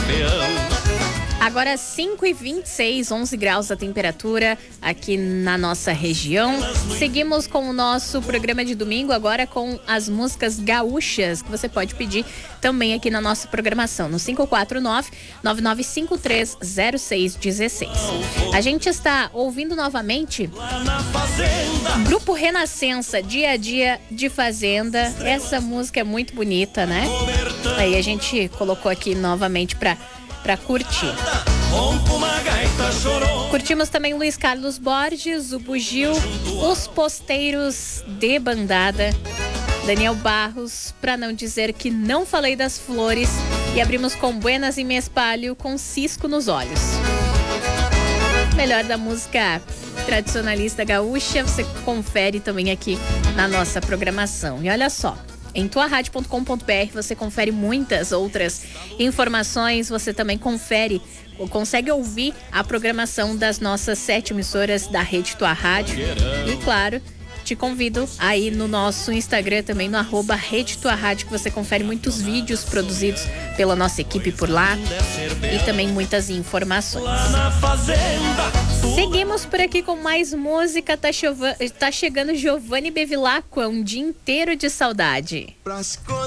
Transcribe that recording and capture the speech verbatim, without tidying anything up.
peão. Agora cinco e vinte e seis, onze graus a temperatura aqui na nossa região. Seguimos com o nosso programa de domingo, agora com as músicas gaúchas, que você pode pedir também aqui na nossa programação, no cinco quatro nove, nove nove cinco três, zero seis um seis. A gente está ouvindo novamente Grupo Renascença, Dia a Dia de Fazenda. Essa música é muito bonita, né? Aí a gente colocou aqui novamente para para curtir. Curtimos também Luiz Carlos Borges, o Bugio, Os Posteiros de Bandada, Daniel Barros, Pra Não Dizer Que Não Falei das Flores, e abrimos com Buenas e Me Espalho, com Cisco nos Olhos. Melhor da música tradicionalista gaúcha, você confere também aqui na nossa programação. E olha só, em tua rádio ponto com ponto b r você confere muitas outras informações, você também confere, ou consegue ouvir a programação das nossas sete emissoras da Rede Tua Rádio. E claro, te convido aí no nosso Instagram também, no arroba Rede Tua Rádio, que você confere muitos vídeos produzidos pela nossa equipe por lá e também muitas informações. Seguimos por aqui com mais música. Tá, chova, tá chegando Giovanni Bevilacqua, Um Dia Inteiro de Saudade.